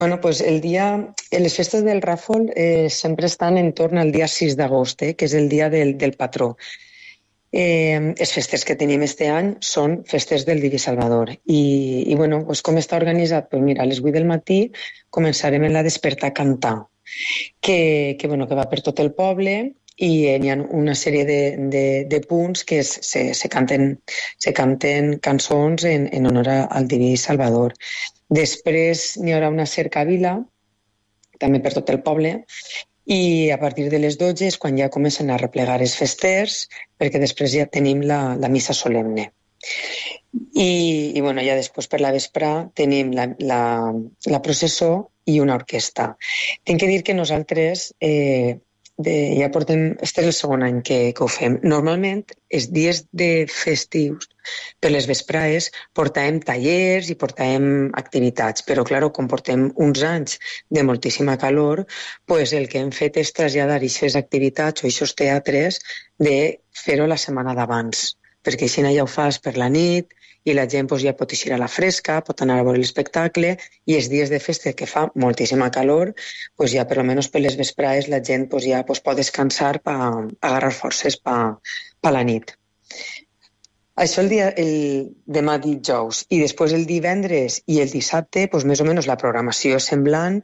Bueno, pues les festes del Ràfol sempre estan en torn al dia 6 d'agost, que és el dia del patró. Les festes que tenim este any són festes del Diví Salvador. I bueno, pues com està organitzat? Pues mira, a les 8 del matí començarem en la despertar a cantar, que va per tot el poble i hi ha una sèrie de punts que se canten cançons en honor al Diví Salvador. Després n'hi haurà una cercavila, també per tot el poble, i a partir de les 12 és quan ja comencen a replegar els festers, perquè després ja tenim la missa solemne. I bueno, ja després per la vesprà tenim la processó i una orquestra. Tinc que dir que nosaltres ja portem, este és el segon any que ho fem. Normalment, els dies de festius, per les vesprades, portàvem tallers i portàvem activitats, però, clar, com portem uns anys de moltíssima calor, pues el que hem fet és traslladar aquestes activitats o aquests teatres de fer-ho la setmana d'abans, perquè així ja ho fas per la nit i la gent ja pot eixir a la fresca, pot anar a veure l'espectacle, i els dies de festa que fa moltíssima calor, ja per almenys per les vesprades la gent ja pot descansar per agarrar forces per la nit. Això el demà dijous, i després el divendres i el dissabte més o menys la programació és semblant,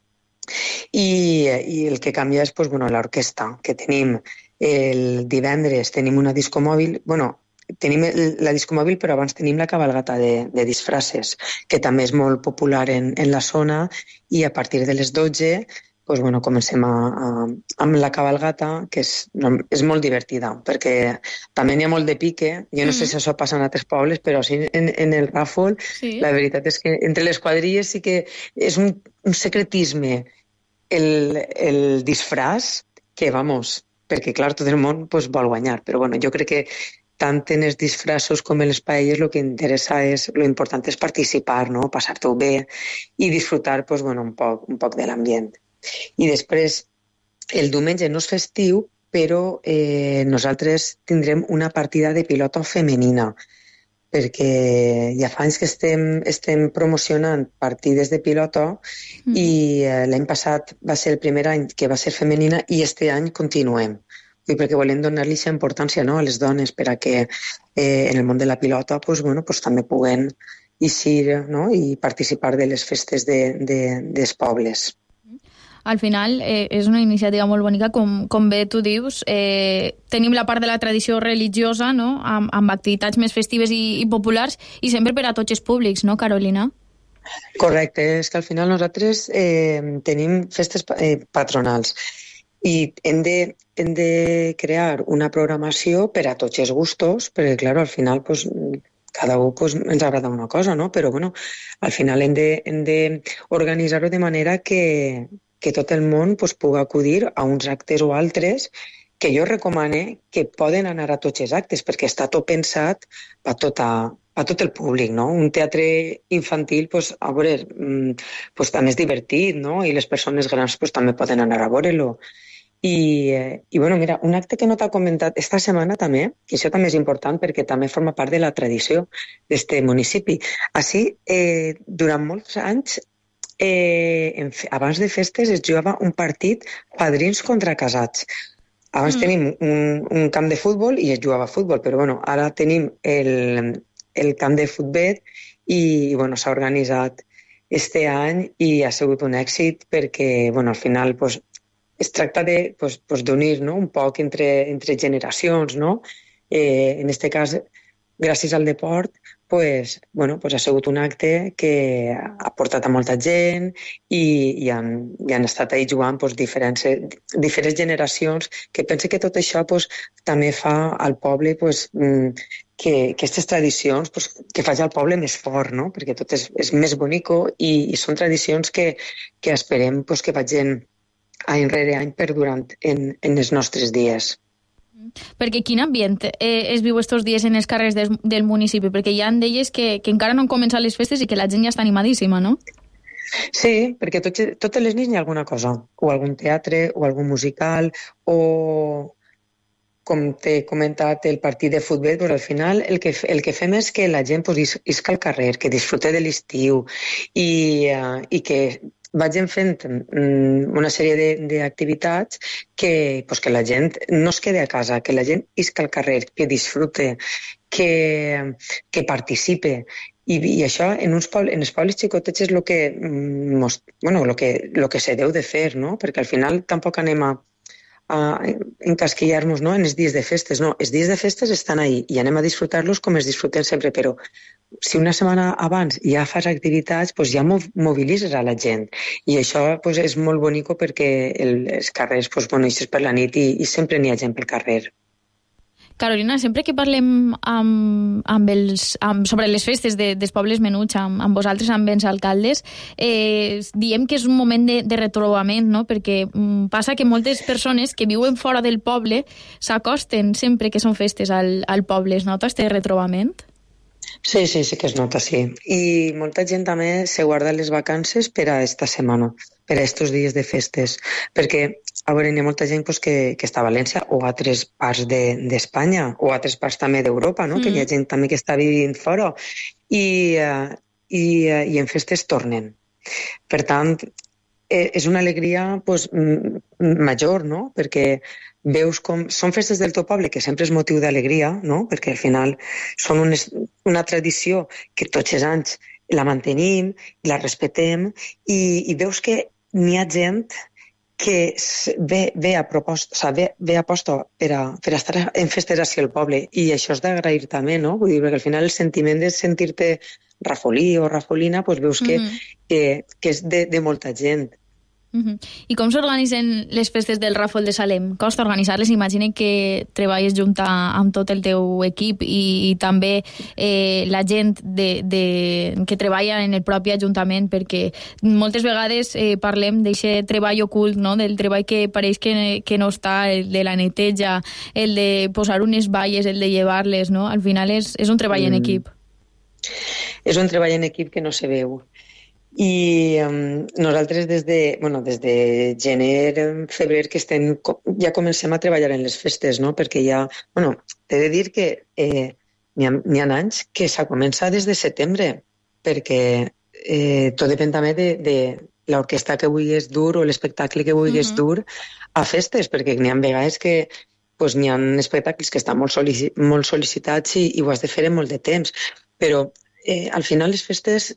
i el que canvia és l'orquestra que tenim. El divendres tenim una discomòbil, tenim la discomòbil, però abans tenim la cabalgata de disfraces, que també és molt popular en la zona, i a partir de les 12 comencem amb la cabalgata, que és molt divertida, perquè també n'hi ha molt de pique. Jo no sé si això passa en altres pobles, però sí en el Ràfol, sí. La veritat és que entre les quadrilles sí que és un secretisme el disfraç que, perquè clar, tot el món vol guanyar, però jo crec que tant en els disfraços com en les paelles el que interessa l'important és participar, no? Passar-t'ho bé i disfrutar un poc de l'ambient. I després, el diumenge no és festiu, però nosaltres tindrem una partida de pilota femenina, perquè ja fa anys que estem promocionant partides de pilota i l'any passat va ser el primer any que va ser femenina i este any continuem. I perquè volem donar-li aquesta importància a les dones per a que en el món de la pilota també puguen eixir i participar de les festes dels pobles. Al final és una iniciativa molt bonica, com bé tu dius. Tenim la part de la tradició religiosa, no? amb activitats més festives i populars, i sempre per a tots els públics, no, Carolina? Correcte, és que al final nosaltres tenim festes patronals i hem de crear una programació per a tots els gustos, perquè, clar, al final cada un ens agrada una cosa, no? Però, al final hem d'organitzar-ho de manera que tot el món pugui acudir a uns actes o altres, que jo recomane que poden anar a tots els actes, perquè està tot pensat per tot el públic, no? Un teatre infantil, a veure, també és divertit, no? I les persones grans també poden anar a veure-lo. I mira, un acte que no t'ha comentat esta setmana també, que això també és important perquè també forma part de la tradició d'este municipi. Així, durant molts anys, abans de festes es jugava un partit padrins contra casats. Abans tenim un camp de futbol i es jugava a futbol, però ara tenim el camp de futbol i s'ha organitzat este any i ha sigut un èxit perquè al final es tracta d'unir un poc entre generacions, no? En aquest cas, gràcies al deport, ha sigut un acte que ha portat a molta gent i han estat ahí jugant diferents generacions, que pense que tot això també fa al poble que aquestes tradicions que faci al poble més fort, no? Perquè tot és més bonico i són tradicions que esperem que vagin any rere any perdurant en els nostres dies. Perquè quin ambient es viu estos dies en els carrers del municipi? Perquè ja em deies que encara no han començat les festes i que la gent ja està animadíssima, no? Sí, perquè totes les nits hi ha alguna cosa, o algun teatre, o algun musical, o, com t'he comentat, el partit de futbol, al final el que fem és que la gent isca al carrer, que disfrute de l'estiu i que vagin fent una sèrie d'activitats que la gent no es quede a casa, que la gent isca al carrer, que disfrute, que participe. I això en els pobles xicotets és el que se deu de fer, no? Perquè al final tampoc anem a encasquillar-nos, no? En els dies de festes. No, els dies de festes estan ahí i anem a disfrutar-los com es disfruten sempre, però si una setmana abans ja fas activitats, ja mobilitzes a la gent. I això és molt bonic perquè els carrers eixes per la nit i sempre n'hi ha gent pel carrer. Carolina, sempre que parlem sobre les festes dels pobles menuts amb vosaltres, amb els alcaldes, diem que és un moment de retrobament, no? Perquè passa que moltes persones que viuen fora del poble s'acosten sempre que són festes al poble. Es nota este retrobament? Sí que es nota, sí. I molta gent també se guarda les vacances per a esta setmana, per a estos dies de festes, perquè a veure, hi ha molta gent que està a València o a altres parts d'Espanya o a altres parts també d'Europa, no? Que hi ha gent també que està vivint fora i en festes tornen. Per tant, és una alegria major, no? Perquè veus com són festes del teu poble, que sempre és motiu d'alegria, no? Perquè al final són una tradició que tots els anys la mantenim, la respetem i veus que n'hi ha gent que ve a posta per estar en festes així al poble, i això és d'agrair també, no? Vull dir, perquè al final el sentiment de sentir-te rafolí o rafolina, veus que és de molta gent. I com s'organitzen les festes del Ràfol de Salem? Costa organitzar-les? Imagina que treballes junt amb tot el teu equip i també la gent que treballa en el propi ajuntament, perquè moltes vegades parlem d'aquest treball ocult, no? Del treball que pareix que no està, el de la neteja, el de posar unes valles, el de llevar-les, no? Al final és un treball en equip. És un treball en equip que no se veu. I nosaltres des de gener, febrer, que ja comencem a treballar en les festes, no? Perquè t'he de dir que n'hi ha anys que s'ha començat des de setembre, perquè tot depèn també de l'orquestra que vulguis dur o l'espectacle que vulguis dur a festes, perquè n'hi ha vegades que n'hi ha espectacles que estan molt sol·licitats i ho has de fer en molt de temps, però al final les festes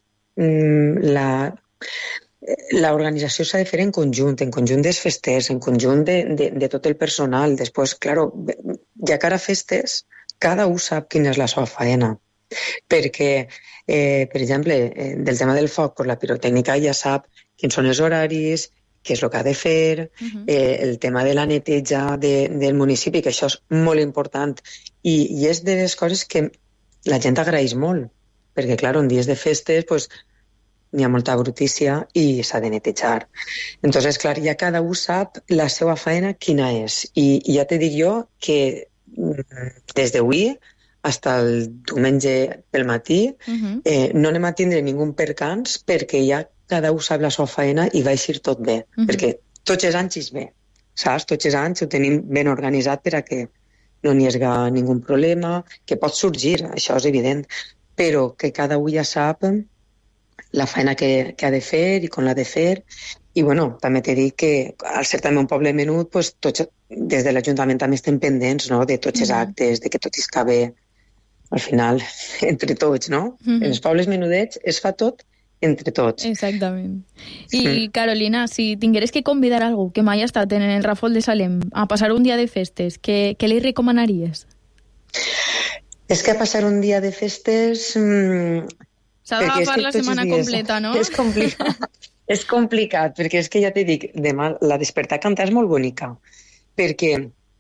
l'organització s'ha de fer en conjunt dels festers, en conjunt de tot el personal. Després, claro, ja que ara festes, cada un sap quina és la seva faena. Perquè, per exemple, del tema del foc, la pirotècnica ja sap quins són els horaris, què és el que ha de fer, el tema de la neteja del municipi, que això és molt important. I és de les coses que la gent agraeix molt, perquè, clar, en dies de festes n'hi ha molta brutícia i s'ha de netejar. Entonces, clar, ja cada un sap la seva feina quina és. I ja te dic jo que des d'avui fins al diumenge pel matí no anem a tindre ningú percans, perquè ja cada un sap la seva feina i va eixir tot bé. Perquè tots els anys és bé, saps? Tots els anys ho tenim ben organitzat per a que no n'hi hagi ningú problema, que pot sorgir, això és evident, però que cada un ja sap la feina que ha de fer i com l'ha de fer. I també t'he dit que al ser també un poble menut, tots des de l'Ajuntament també estem pendents, no? De tots els actes, de que tot isca bé, al final, entre tots, no? En els pobles menudets es fa tot entre tots. Exactament. I Carolina, si tingueres que convidar algú que mai ha estat en el Ràfol de Salem a passar un dia de festes, què li recomanaries? És que a passar un dia de festes... S'ha d'agafar la setmana completa, no? És complicat. És complicat, perquè és que ja t'he dit, demà la despertar a cantar és molt bonica, perquè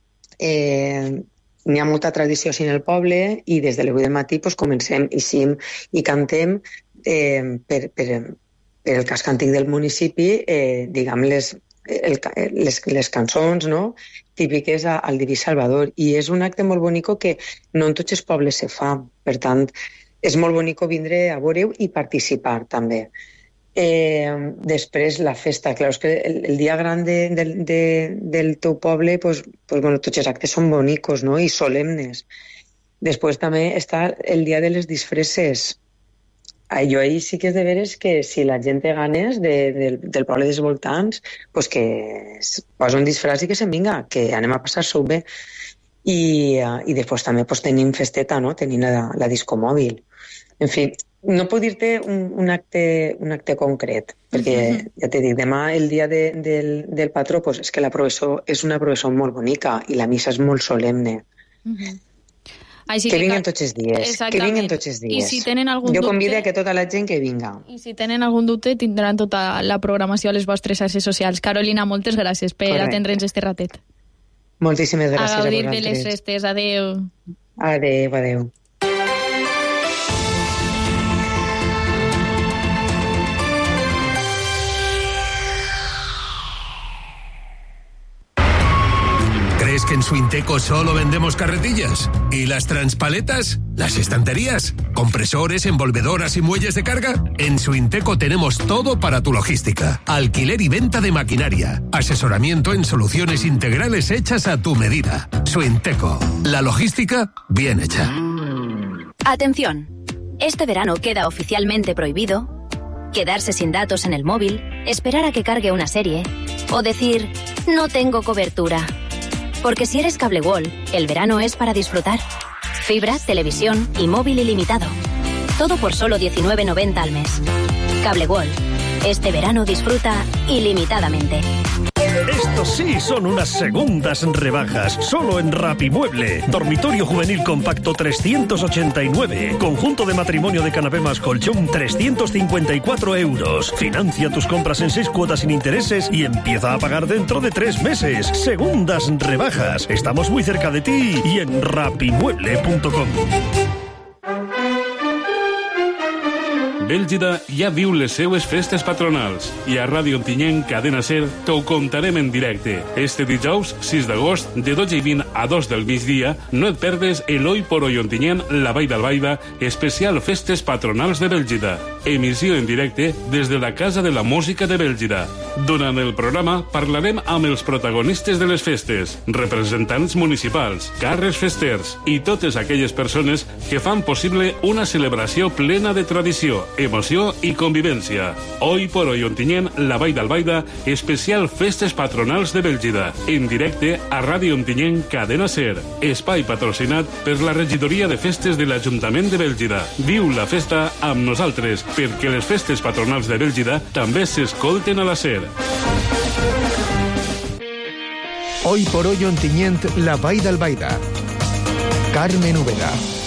n'hi ha molta tradició així en el poble i des de l'8 del matí comencem i cantem per el casc antic del municipi, diguem, les cançons, no?, típiques al Diví Salvador. I és un acte molt bonic que no en tots els pobles se fa. Per tant, és molt bonic vindre a veure-ho i participar també. Després, la festa. Clar, és que el dia gran del teu poble, tots els actes són bonicos, no?, i solemnes. Després també està el dia de les disfresses, jo ahir sí que és de veres que si la gent té ganes del poble dels voltants, pues que es posa un disfraç i que se'n vinga, que anem a passar-s'ho bé. I després també pues, tenim festeta, no? Tenim la disco mòbil. En fi, no puc dir-te un acte concret, perquè ja t'he dit, demà el dia del patró pues, és que la processó és una processó molt bonica i la missa és molt solemne. Així que vinguen tots els dies. Que vinguen tots els dies. I si tenen algun jo convido dubte, que tota la gent que vinga. I si tenen algun dubte tindran tota la programació a les vostres xarxes socials. Carolina, moltes gràcies per atendre'ns este ratet. Moltíssimes gràcies a vosaltres. A gaudir de les festes. Adéu. Adéu. ¿Crees que en Suinteco solo vendemos carretillas? ¿Y las transpaletas? ¿Las estanterías? ¿Compresores, envolvedoras y muelles de carga? En Suinteco tenemos todo para tu logística. Alquiler y venta de maquinaria. Asesoramiento en soluciones integrales hechas a tu medida. Suinteco. La logística bien hecha. Atención. Este verano queda oficialmente prohibido quedarse sin datos en el móvil, esperar a que cargue una serie o decir no tengo cobertura. Porque si eres Cable World, el verano es para disfrutar. Fibra, televisión y móvil ilimitado. Todo por solo $19.90 al mes. Cable World. Este verano disfruta ilimitadamente. Estos sí son unas segundas rebajas. Solo en Rapimueble. Dormitorio juvenil compacto 389. Conjunto de matrimonio de canapé más colchón 354 euros. Financia tus compras en 6 cuotas sin intereses y empieza a pagar dentro de 3 meses. Segundas rebajas. Estamos muy cerca de ti y en rapimueble.com. Bèlgida ja viu les seues festes patronals i a Ràdio Ontinyent Cadena Ser t'ho contarem en directe. Este dijous, 6 d'agost, de 12:20 a 2 del migdia, no et perdes el Hoy por Hoy Ontinyent, la Vall d'Albaida, especial Festes Patronals de Bèlgida. Emissió en directe des de la Casa de la Música de Bèlgida. Durant el programa parlarem amb els protagonistes de les festes, representants municipals, càrrecs festers i totes aquelles persones que fan possible una celebració plena de tradició, emoció i convivència. Hoy por Hoy Ontinyent, la Vall d'Albaida, especial Festes Patronals de Bèlgida, en directe a Ràdio Ontinyent Cadena Ser. Espai patrocinat per la Regidoria de Festes de l'Ajuntament de Bèlgida. Viu la festa amb nosaltres, perquè les festes patronals de Bèlgida també s'escolten a la Ser. Hoy por Hoy Ontinyent, la Vall d'Albaida. Carmen Úbeda.